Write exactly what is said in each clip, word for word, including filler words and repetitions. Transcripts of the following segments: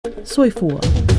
Soifua.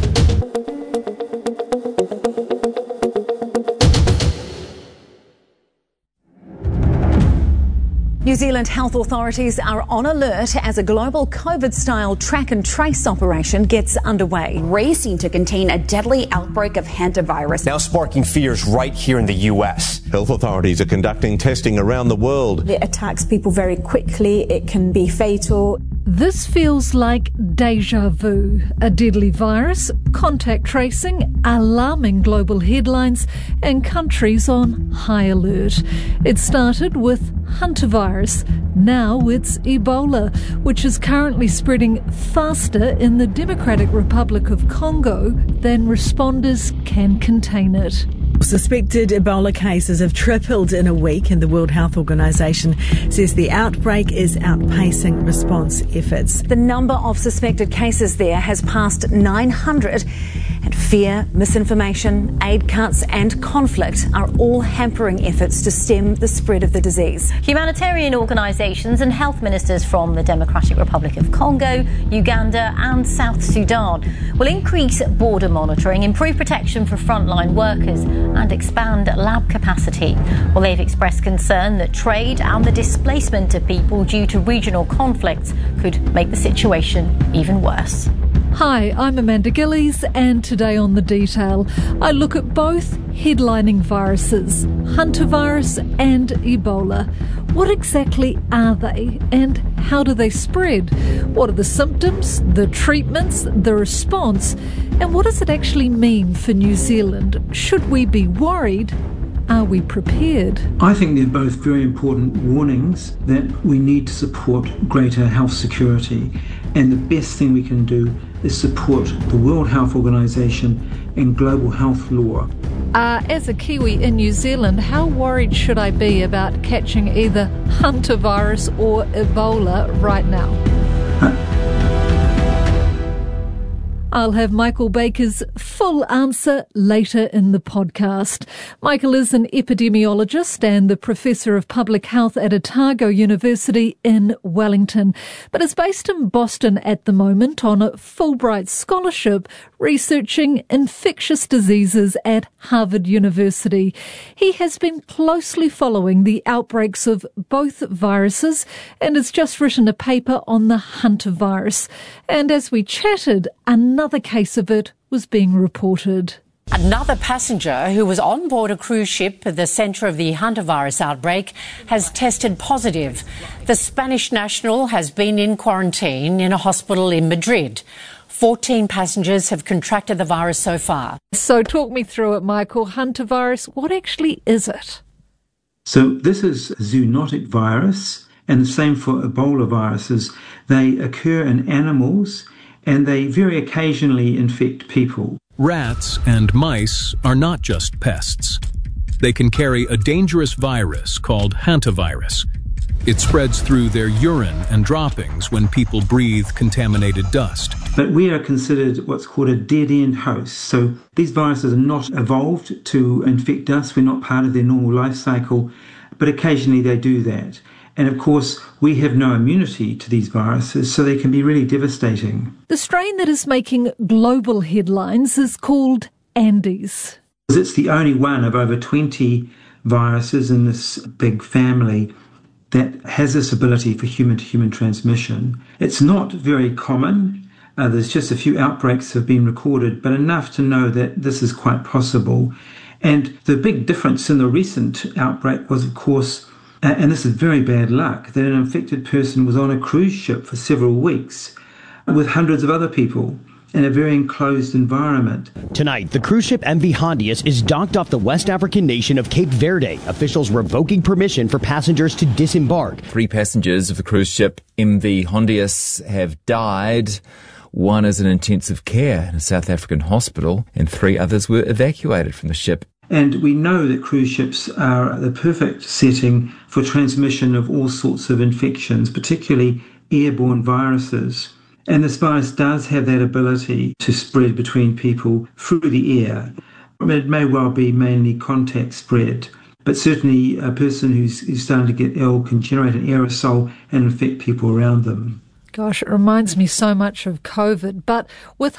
New Zealand health authorities are on alert as a global COVID-style track and trace operation gets underway, racing to contain a deadly outbreak of hantavirus, now sparking fears right here in the U S. Health authorities are conducting testing around the world. It attacks people very quickly. It can be fatal. This feels like deja vu. A deadly virus, contact tracing, alarming global headlines, and countries on high alert. It started with hantavirus. Now it's Ebola, which is currently spreading faster in the Democratic Republic of Congo than responders can contain it. Suspected Ebola cases have tripled in a week, and the World Health Organization says the outbreak is outpacing response efforts. The number of suspected cases there has passed nine hundred, and fear, misinformation, aid cuts and conflict are all hampering efforts to stem the spread of the disease. Humanitarian organisations and health ministers from the Democratic Republic of Congo, Uganda and South Sudan will increase border monitoring, improve protection for frontline workers and expand lab capacity. Well, they've expressed concern that trade and the displacement of people due to regional conflicts could make the situation even worse. Hi, I'm Amanda Gillies, and today on The Detail, I look at both headlining viruses, hantavirus and Ebola. What exactly are they, and how do they spread? What are the symptoms, the treatments, the response, and what does it actually mean for New Zealand? Should we be worried? Are we prepared? I think they're both very important warnings that we need to support greater health security. And the best thing we can do is support the World Health Organization and global health law. Uh, as a Kiwi in New Zealand, how worried should I be about catching either hantavirus or Ebola right now? Uh, I'll have Michael Baker's full answer later in the podcast. Michael is an epidemiologist and the Professor of Public Health at Otago University in Wellington, but is based in Boston at the moment on a Fulbright scholarship researching infectious diseases at Harvard University. He has been closely following the outbreaks of both viruses and has just written a paper on the hantavirus. And as we chatted, another case of it was being reported. Another passenger who was on board a cruise ship at the centre of the hantavirus outbreak has tested positive. The Spanish national has been in quarantine in a hospital in Madrid. fourteen passengers have contracted the virus so far. So talk me through it, Michael. Hantavirus, what actually is it? So this is a zoonotic virus, and the same for Ebola viruses. They occur in animals and they very occasionally infect people. Rats and mice are not just pests. They can carry a dangerous virus called hantavirus. It spreads through their urine and droppings when people breathe contaminated dust. But we are considered what's called a dead-end host. So these viruses are not evolved to infect us. We're not part of their normal life cycle, but occasionally they do that. And of course, we have no immunity to these viruses, so they can be really devastating. The strain that is making global headlines is called Andes. It's the only one of over twenty viruses in this big family that has this ability for human-to-human transmission. It's not very common. Uh, there's just a few outbreaks have been recorded, but enough to know that this is quite possible. And the big difference in the recent outbreak was, of course, uh, and this is very bad luck, that an infected person was on a cruise ship for several weeks with hundreds of other people in a very enclosed environment. Tonight, the cruise ship M V Hondius is docked off the West African nation of Cape Verde, officials revoking permission for passengers to disembark. Three passengers of the cruise ship M V Hondius have died. One is in intensive care in a South African hospital, and three others were evacuated from the ship. And we know that cruise ships are the perfect setting for transmission of all sorts of infections, particularly airborne viruses. And this virus does have that ability to spread between people through the air. It may well be mainly contact spread, but certainly a person who's, who's starting to get ill can generate an aerosol and infect people around them. Gosh, it reminds me so much of COVID, but with